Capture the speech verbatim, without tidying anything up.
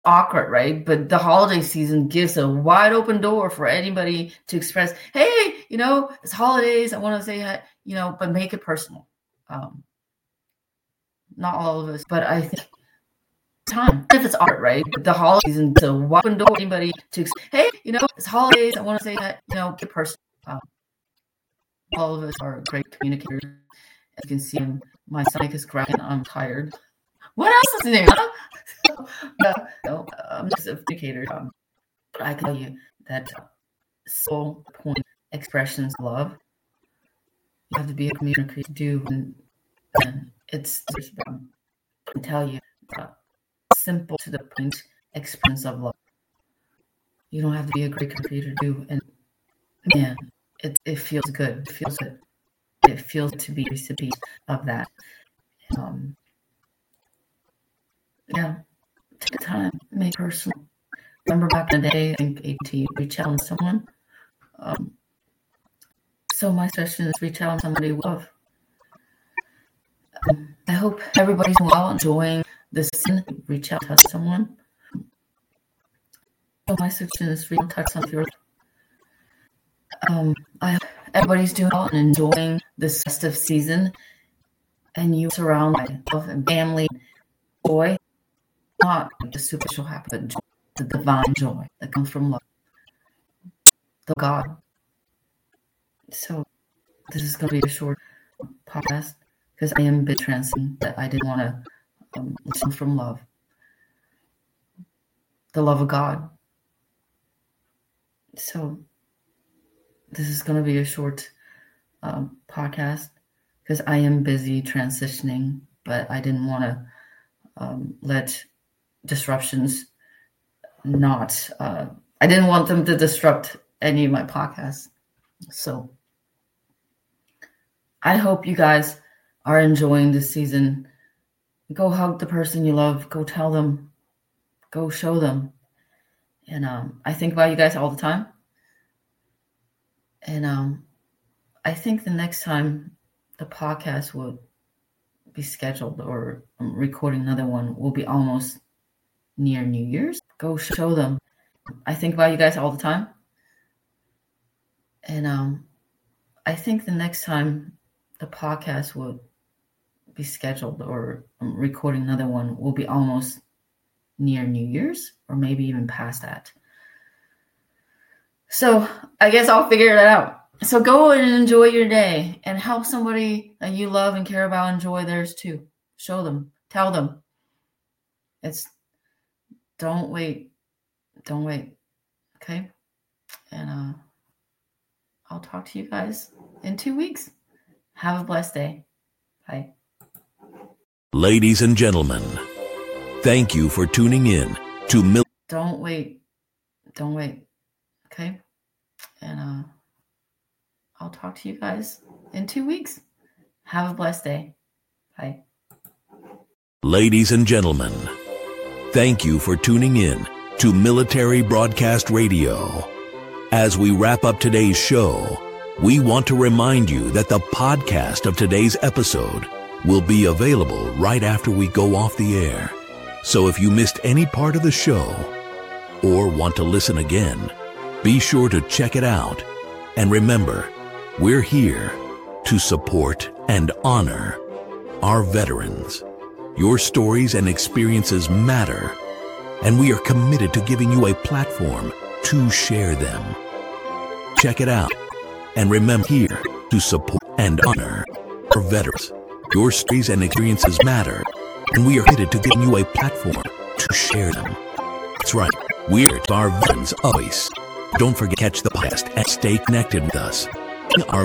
awkward, right? But the holiday season gives a wide open door for anybody to express, hey, you know, it's holidays. I want to say, hi, you know, but make it personal. Um, not all of us, but I think time, if it's awkward, right? But the holiday season gives a wide open door for anybody to express, hey, you know, it's holidays. I want to say, hi, you know, make it personal. Um, all of us are great communicators. As you can see, my stomach is cracking. I'm tired. What else is new? no, no, I'm just a communicator. Um, but I can tell you that uh, soul point expressions of love, you have to be a communicator to do, and, and it's um, I can tell you uh, simple to the point expressions of love. You don't have to be a great communicator to do, and man, it it feels good. It feels good. It feels to be a recipient of that. Um, yeah, take the time, make it personal. Remember back in the day, I think eighteen, reach out to someone. Um, so my suggestion is reach out to somebody you love. Um, I hope everybody's well, enjoying this. Reach out to someone. So my suggestion is reach out to someone you love. Um, I hope everybody's doing well and enjoying this festive season, and you surround by love and family, joy, not the superficial happy, but joy, the divine joy that comes from love, the God. So this is going to be a short podcast because I am a bit transient that I didn't want to um, listen from love, the love of God. So this is going to be a short um, podcast because I am busy transitioning, but I didn't want to um, let disruptions not, uh, I didn't want them to disrupt any of my podcasts. So I hope you guys are enjoying this season. Go hug the person you love. Go tell them. Go show them. And um, I think about you guys all the time. And um, I think the next time the podcast will be scheduled or I'm recording another one will be almost near New Year's. Go show them. I think about you guys all the time. And um, I think the next time the podcast will be scheduled or I'm recording another one will be almost near New Year's or maybe even past that. So I guess I'll figure that out. So go and enjoy your day and help somebody that you love and care about enjoy theirs too. Show them. Tell them. It's don't wait. Don't wait. Okay? And uh, I'll talk to you guys in two weeks. Have a blessed day. Bye. Ladies and gentlemen, thank you for tuning in to Mil- Don't wait. Don't wait. Okay? And uh, I'll talk to you guys in two weeks. Have a blessed day. Bye. Ladies and gentlemen, thank you for tuning in to Military Broadcast Radio. As we wrap up today's show, we want to remind you that the podcast of today's episode will be available right after we go off the air. So if you missed any part of the show or want to listen again, be sure to check it out. And remember, we're here to support and honor our veterans. Your stories and experiences matter, and we are committed to giving you a platform to share them. Check it out. And remember, here to support and honor our veterans. Your stories and experiences matter, and we are committed to giving you a platform to share them. That's right. We're our veterans' voice. Don't forget to catch the podcast and stay connected with us. Our